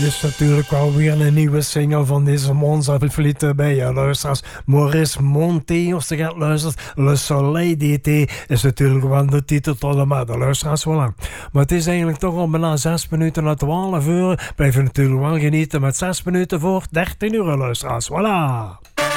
is natuurlijk wel weer een nieuwe single van deze Monza-vlieten bij je luisteraars. Maurice Monti, als je gaat luisteren. Le Soleil d'été is natuurlijk wel de titel tot maar de luisteraars wel lang. Maar het is eigenlijk toch al bijna 6 minuten na 12 uur. Blijf je natuurlijk wel genieten met 6 minuten voor 13 uur, luisteraars. Voilà!